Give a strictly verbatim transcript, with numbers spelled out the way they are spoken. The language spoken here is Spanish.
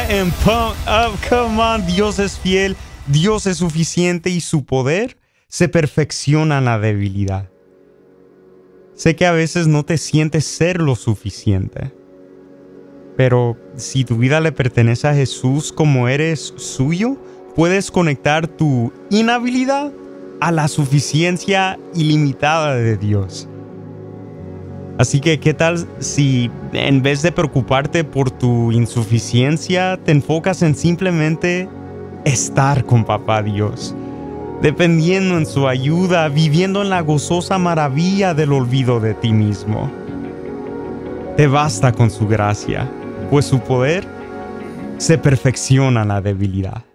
and pump up. Come on, Dios es fiel, Dios es suficiente y su poder se perfecciona en la debilidad. Sé que a veces no te sientes ser lo suficiente, pero si tu vida le pertenece a Jesús como eres suyo, puedes conectar tu inhabilidad a la suficiencia ilimitada de Dios. Así que, ¿qué tal si en vez de preocuparte por tu insuficiencia, te enfocas en simplemente estar con Papá Dios, dependiendo en su ayuda, viviendo en la gozosa maravilla del olvido de ti mismo? Te basta con su gracia, pues su poder se perfecciona en la debilidad.